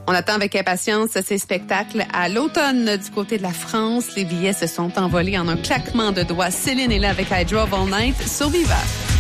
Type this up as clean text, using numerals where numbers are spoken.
On attend avec impatience ces spectacles à l'automne du côté de la France. Les billets se sont envolés en un claquement de doigts. Céline est là avec I Drove All Night sur Viva.